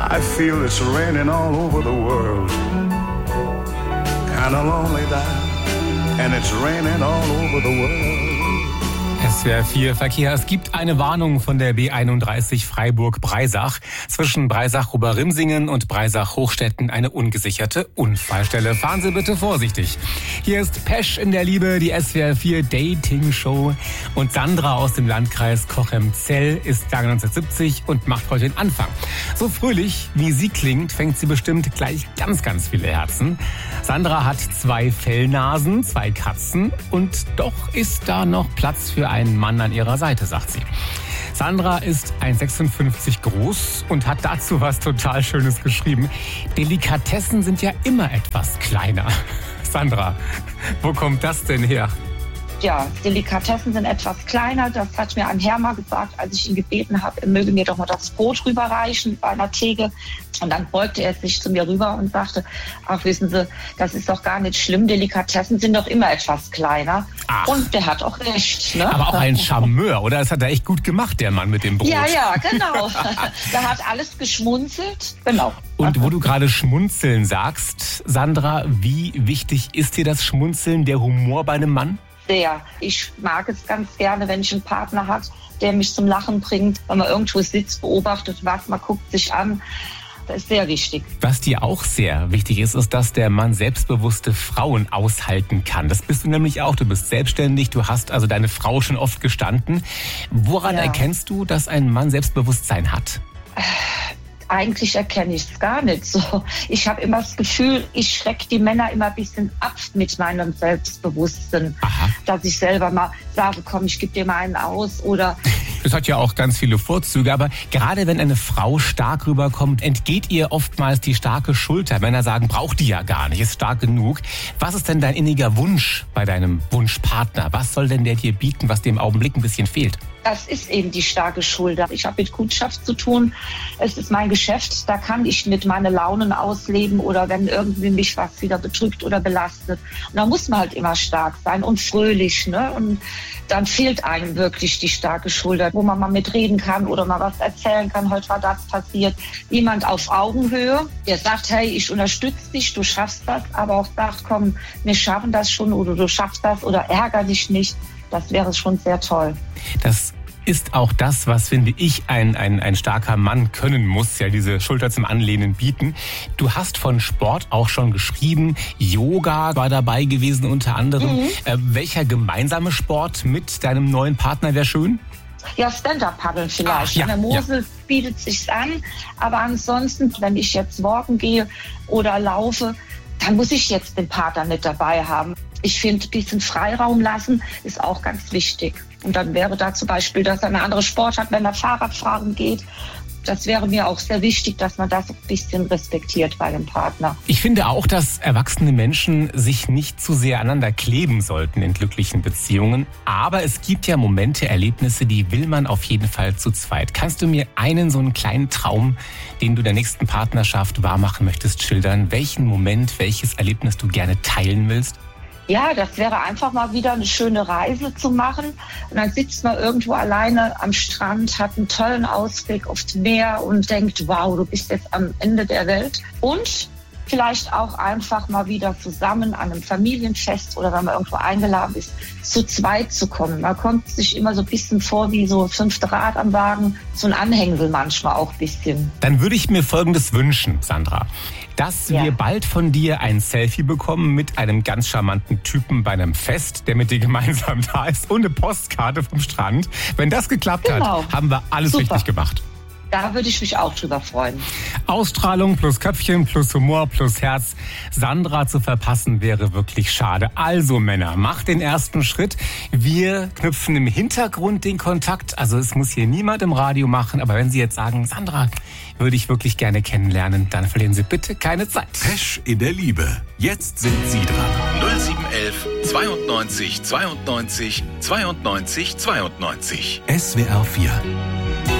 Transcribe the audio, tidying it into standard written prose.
I feel it's raining all over the world. Kinda lonely there, and it's raining all over the world. SWR 4 Verkehr. Es gibt eine Warnung von der B31 Freiburg-Breisach. Zwischen Breisach-Oberrimsingen und Breisach-Hochstetten eine ungesicherte Unfallstelle. Fahren Sie bitte vorsichtig. Hier ist Pesch in der Liebe, die SWR 4 Dating Show. Und Sandra aus dem Landkreis Cochem-Zell ist Jahrgang 1970 und macht heute den Anfang. So fröhlich, wie sie klingt, fängt sie bestimmt gleich ganz, ganz viele Herzen. Sandra hat 2 Fellnasen, 2 Katzen und doch ist da noch Platz für einen Mann an ihrer Seite, sagt sie. Sandra ist 1,56 groß und hat dazu was total Schönes geschrieben. Delikatessen sind ja immer etwas kleiner. Sandra, wo kommt das denn her? Ja, Delikatessen sind etwas kleiner. Das hat mir ein Herr mal gesagt, als ich ihn gebeten habe, er möge mir doch mal das Brot rüberreichen bei einer Theke. Und dann beugte er sich zu mir rüber und sagte, ach, wissen Sie, das ist doch gar nicht schlimm. Delikatessen sind doch immer etwas kleiner. Ach. Und der hat auch recht. Ne? Aber auch ein Charmeur, oder? Das hat er echt gut gemacht, der Mann mit dem Brot. Ja, genau. Der hat alles geschmunzelt. Genau. Und wo du gerade Schmunzeln sagst, Sandra, wie wichtig ist dir das Schmunzeln, der Humor bei einem Mann? Sehr. Ich mag es ganz gerne, wenn ich einen Partner habe, der mich zum Lachen bringt, wenn man irgendwo sitzt, beobachtet was, man guckt sich an. Das ist sehr wichtig. Was dir auch sehr wichtig ist, ist, dass der Mann selbstbewusste Frauen aushalten kann. Das bist du nämlich auch. Du bist selbstständig, du hast also deine Frau schon oft gestanden. Woran erkennst du, dass ein Mann Selbstbewusstsein hat? Eigentlich erkenne ich es gar nicht so. Ich habe immer das Gefühl, ich schrecke die Männer immer ein bisschen ab mit meinem Selbstbewusstsein. Aha. Dass ich selber mal sage, komm, ich gebe dir mal einen aus oder... Das hat ja auch ganz viele Vorzüge, aber gerade wenn eine Frau stark rüberkommt, entgeht ihr oftmals die starke Schulter. Männer sagen, braucht die ja gar nicht, ist stark genug. Was ist denn dein inniger Wunsch bei deinem Wunschpartner? Was soll denn der dir bieten, was dir im Augenblick ein bisschen fehlt? Das ist eben die starke Schulter. Ich habe mit Kundschaft zu tun. Es ist mein Geschäft. Da kann ich mit meinen Launen ausleben oder wenn irgendwie mich was wieder bedrückt oder belastet. Und da muss man halt immer stark sein und fröhlich. Ne? Und dann fehlt einem wirklich die starke Schulter, wo man mal mitreden kann oder mal was erzählen kann. Heute war das passiert. Jemand auf Augenhöhe, der sagt, hey, ich unterstütze dich, du schaffst das. Aber auch sagt, komm, wir schaffen das schon oder du schaffst das oder ärger dich nicht. Das wäre schon sehr toll. Das ist auch das, was, finde ich, ein starker Mann können muss, ja, diese Schulter zum Anlehnen bieten. Du hast von Sport auch schon geschrieben, Yoga war dabei gewesen unter anderem. Welcher gemeinsame Sport mit deinem neuen Partner wäre schön? Ja, Stand-Up-Paddeln vielleicht. An der Mosel bietet sich's an, aber ansonsten, wenn ich jetzt walken gehe oder laufe, dann muss ich jetzt den Partner nicht dabei haben. Ich finde, ein bisschen Freiraum lassen ist auch ganz wichtig. Und dann wäre da zum Beispiel, dass er eine andere Sport hat, wenn er Fahrradfahren geht. Das wäre mir auch sehr wichtig, dass man das ein bisschen respektiert bei dem Partner. Ich finde auch, dass erwachsene Menschen sich nicht zu sehr aneinander kleben sollten in glücklichen Beziehungen. Aber es gibt ja Momente, Erlebnisse, die will man auf jeden Fall zu zweit. Kannst du mir so einen kleinen Traum, den du der nächsten Partnerschaft wahrmachen möchtest, schildern? Welchen Moment, welches Erlebnis du gerne teilen willst? Ja, das wäre einfach mal wieder eine schöne Reise zu machen. Und dann sitzt man irgendwo alleine am Strand, hat einen tollen Ausblick aufs Meer und denkt, wow, du bist jetzt am Ende der Welt. Und vielleicht auch einfach mal wieder zusammen an einem Familienfest oder wenn man irgendwo eingeladen ist, zu zweit zu kommen. Man kommt sich immer so ein bisschen vor wie so 5. Rad am Wagen, so ein Anhängsel manchmal auch ein bisschen. Dann würde ich mir Folgendes wünschen, Sandra. Dass wir bald von dir ein Selfie bekommen mit einem ganz charmanten Typen bei einem Fest, der mit dir gemeinsam da ist und eine Postkarte vom Strand. Wenn das geklappt hat, haben wir alles richtig gemacht. Da würde ich mich auch drüber freuen. Ausstrahlung plus Köpfchen plus Humor plus Herz. Sandra zu verpassen wäre wirklich schade. Also Männer, macht den ersten Schritt. Wir knüpfen im Hintergrund den Kontakt. Also es muss hier niemand im Radio machen. Aber wenn Sie jetzt sagen, Sandra, würde ich wirklich gerne kennenlernen, dann verlieren Sie bitte keine Zeit. Pesch in der Liebe. Jetzt sind Sie dran. 0711 92 92 92 92. SWR 4